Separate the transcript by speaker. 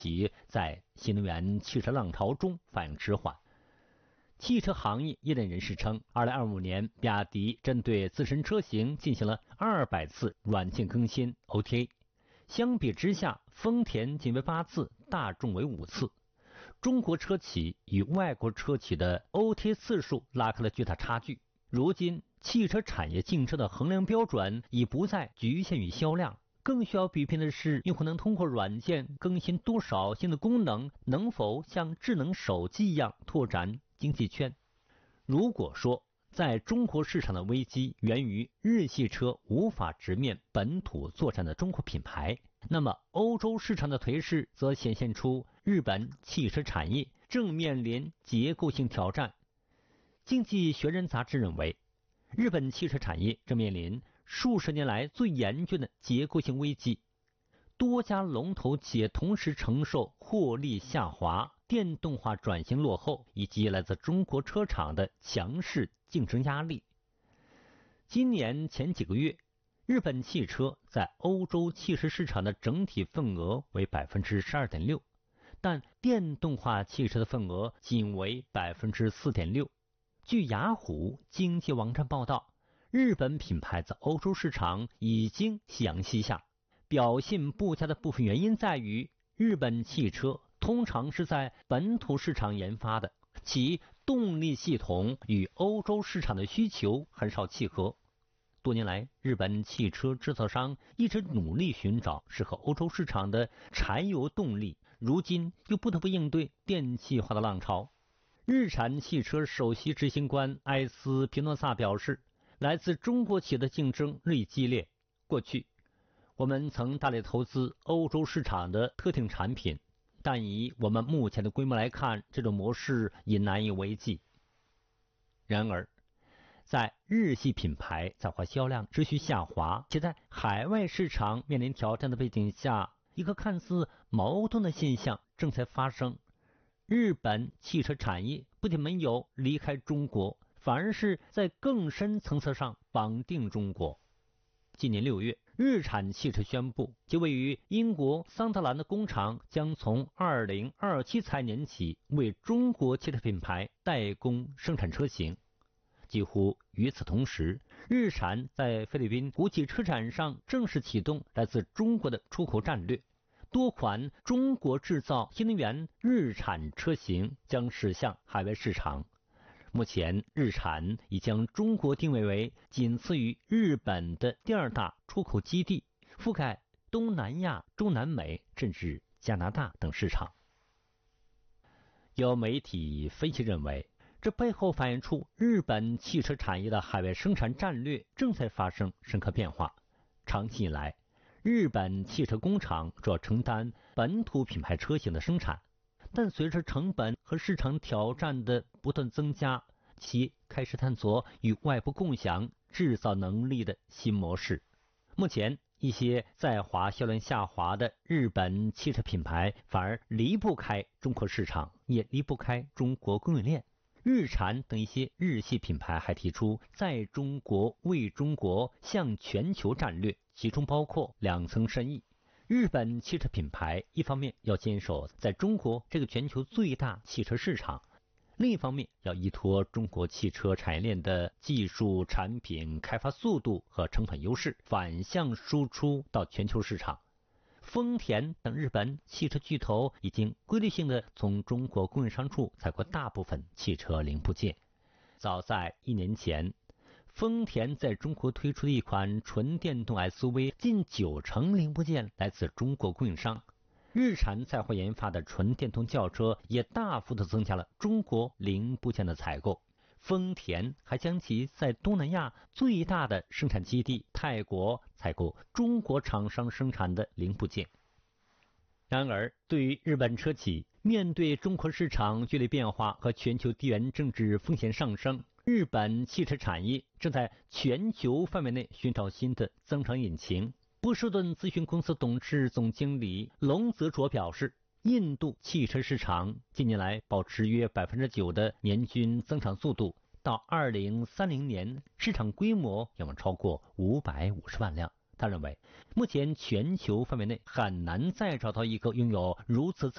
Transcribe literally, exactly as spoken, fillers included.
Speaker 1: 其在新能源汽车浪潮中反应迟缓。汽车行业业内人士称，二零二五年比亚迪针对自身车型进行了二百次软件更新 O T A， 相比之下，丰田仅为八次，大众为五次。中国车企与外国车企的 O T A 次数拉开了巨大差距。如今，汽车产业竞争的衡量标准已不再局限于销量，更需要比拼的是用户能通过软件更新多少新的功能，能否像智能手机一样拓展经济圈。如果说在中国市场的危机源于日系车无法直面本土作战的中国品牌，那么欧洲市场的颓势则显现出日本汽车产业正面临结构性挑战。经济学人杂志认为，日本汽车产业正面临数十年来最严峻的结构性危机，多家龙头企业同时承受获利下滑、电动化转型落后以及来自中国车厂的强势竞争压力。今年前几个月，日本汽车在欧洲汽车市场的整体份额为 百分之十二点六， 但电动化汽车的份额仅为 百分之四点六。据雅虎经济网站报道，日本品牌在欧洲市场已经夕阳西下，表现不佳的部分原因在于日本汽车通常是在本土市场研发的，其动力系统与欧洲市场的需求很少契合。多年来，日本汽车制造商一直努力寻找适合欧洲市场的柴油动力，如今又不得不应对电气化的浪潮。日产汽车首席执行官埃斯皮诺萨表示，来自中国企业的竞争日益激烈。过去，我们曾大力投资欧洲市场的特定产品，但以我们目前的规模来看，这种模式已难以为继。然而，在日系品牌在华销量持续下滑，且在海外市场面临挑战的背景下，一个看似矛盾的现象正在发生。日本汽车产业不仅没有离开中国，反而是在更深层次上绑定中国。今年六月，日产汽车宣布，其位于英国桑德兰的工厂将从二零二七财年起为中国汽车品牌代工生产车型。几乎与此同时，日产在菲律宾国际车展上正式启动来自中国的出口战略。多款中国制造新能源日产车型将驶向海外市场。目前，日产已将中国定位为仅次于日本的第二大出口基地，覆盖东南亚、中南美甚至加拿大等市场。有媒体分析认为，这背后反映出日本汽车产业的海外生产战略正在发生深刻变化。长期以来，日本汽车工厂主要承担本土品牌车型的生产，但随着成本和市场挑战的不断增加，其开始探索与外部共享制造能力的新模式。目前，一些在华销量下滑的日本汽车品牌反而离不开中国市场，也离不开中国供应链。日产等一些日系品牌还提出在中国为中国向全球战略，其中包括两层深意。日本汽车品牌一方面要坚守在中国这个全球最大汽车市场，另一方面要依托中国汽车产业链的技术、产品开发速度和成本优势，反向输出到全球市场。丰田等日本汽车巨头已经规律性的从中国供应商处采购大部分汽车零部件。早在一年前，丰田在中国推出的一款纯电动 S U V， 近九成零部件来自中国供应商。日产在华研发的纯电动轿车也大幅的增加了中国零部件的采购。丰田还将其在东南亚最大的生产基地泰国采购中国厂商生产的零部件。然而，对于日本车企，面对中国市场剧烈变化和全球地缘政治风险上升，日本汽车产业正在全球范围内寻找新的增长引擎。波士顿咨询公司董事总经理龙泽卓表示，印度汽车市场近年来保持约 百分之九 的年均增长速度，到二零三零年市场规模有望超过五百五十万辆。他认为，目前全球范围内很难再找到一个拥有如此